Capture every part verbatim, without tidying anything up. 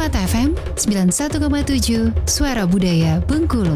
empat F M sembilan puluh satu koma tujuh Suara Budaya Bengkulu.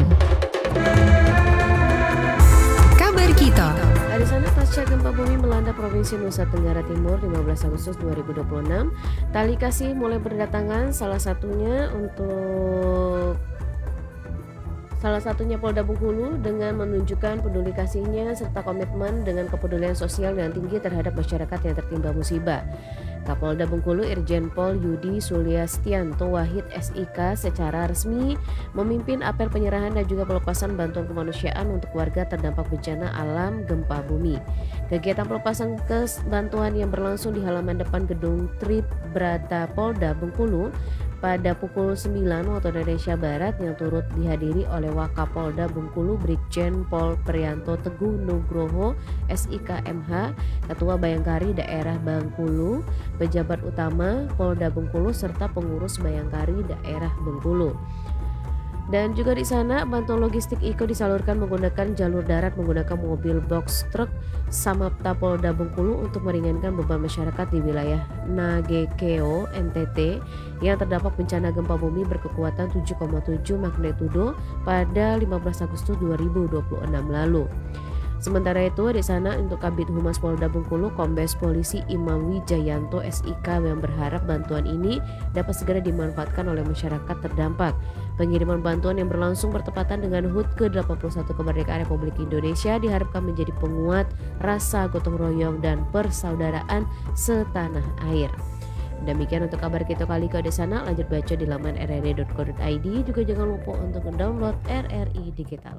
Kabar kita. Di sana pasca gempa bumi melanda Provinsi Nusa Tenggara Timur lima belas Agustus dua ribu dua puluh enam, tali kasih mulai berdatangan, salah satunya untuk Salah satunya Polda Bengkulu dengan menunjukkan peduli kasihnya serta komitmen dengan kepedulian sosial yang tinggi terhadap masyarakat yang tertimpa musibah. Kapolda Bengkulu Irjen Pol Yudi Suliastianto Wahid S I K secara resmi memimpin apel penyerahan dan juga pelepasan bantuan kemanusiaan untuk warga terdampak bencana alam gempa bumi. Kegiatan pelepasan bantuan yang berlangsung di halaman depan gedung Trip Brata Polda Bengkulu pada pukul sembilan waktu Indonesia Barat yang turut dihadiri oleh Wakapolda Bengkulu Brigjen Pol Priyanto Teguh Nugroho S I K M H, Ketua Bayangkari Daerah Bengkulu, pejabat utama Polda Bengkulu serta pengurus Bayangkari Daerah Bengkulu. Dan juga di sana bantuan logistik I K O disalurkan menggunakan jalur darat menggunakan mobil box truk Samapta Polda Bengkulu untuk meringankan beban masyarakat di wilayah Nagekeo N T T yang terdampak bencana gempa bumi berkekuatan tujuh koma tujuh magnitudo pada lima belas Agustus dua ribu dua puluh enam lalu. Sementara itu di sana untuk Kabid Humas Polda Bengkulu Kombes Polisi Imam Wijayanto S I K yang berharap bantuan ini dapat segera dimanfaatkan oleh masyarakat terdampak. Pengiriman bantuan yang berlangsung bertepatan dengan H U T ke delapan puluh satu kemerdekaan Republik Indonesia diharapkan menjadi penguat rasa gotong royong dan persaudaraan setanah air. Demikian untuk kabar kita kali ke di sana, lanjut baca di laman r r i dot co dot i d. Juga jangan lupa untuk mendownload R R I Digital.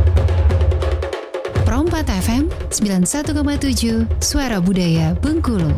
Pro empat F M sembilan puluh satu koma tujuh Suara Budaya Bengkulu.